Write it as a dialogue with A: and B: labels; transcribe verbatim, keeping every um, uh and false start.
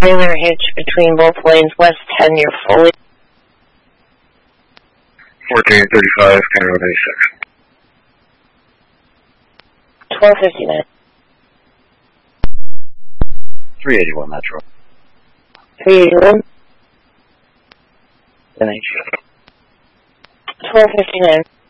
A: trailer hitch between both lanes, west ten, you're fully.
B: fourteen thirty-five, County Road ninety-six.
A: twelve fifty-nine.
C: three eighty-one Metro.
A: three eighty-one.
C: N H.
A: twelve fifty-nine.